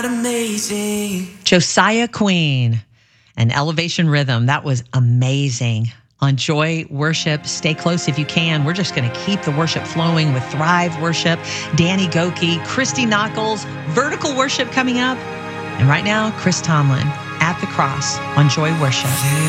Amazing. Josiah Queen and Elevation Rhythm. That was amazing. On Joy Worship, stay close if you can. We're just going to keep the worship flowing with Thrive Worship, Danny Goki, Christy Knuckles, Vertical Worship coming up. And right now, Chris Tomlin at the cross on Joy Worship.